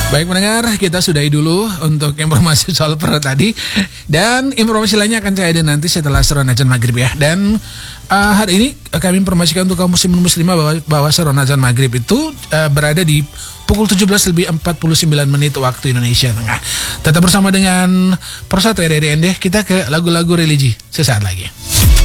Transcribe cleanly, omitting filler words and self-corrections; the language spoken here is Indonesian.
Baik pendengar, kita sudahi dulu untuk informasi soal perut tadi. Dan informasi lainnya akan saya ada nanti setelah seruan azan maghrib ya. Dan hari ini kami informasikan untuk kaum muslimin muslimah bahwa seruan azan maghrib itu berada di pukul 17:49 waktu Indonesia Tengah. Tetap bersama dengan Persatu RRI ND, kita ke lagu-lagu religi sesaat lagi.